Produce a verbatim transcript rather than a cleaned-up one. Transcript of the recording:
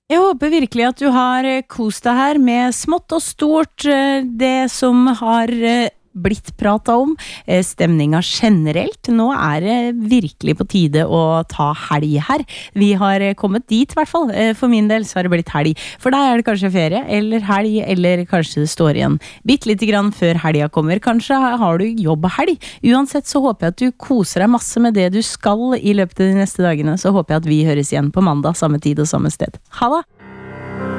Jeg håper virkelig at du har eh, kost deg her med smått og stort, eh, det som har eh, blitt pratet om, eh, stemninga generelt. Nå er det virkelig på tide å ta helg her. Vi har eh, kommet dit i hvert fall. Eh, For min del så har det blitt helg. For deg er det kanskje ferie, eller helg, eller kanskje det står igjen bitte lite grann før helga kommer. Kanskje har du jobbhelg. Uansett så håper jeg at du koser deg masse med det du skal i løpet av de neste dagene. Så håper jeg at vi høres igjen på mandag, samme tid og samme sted. Ha det!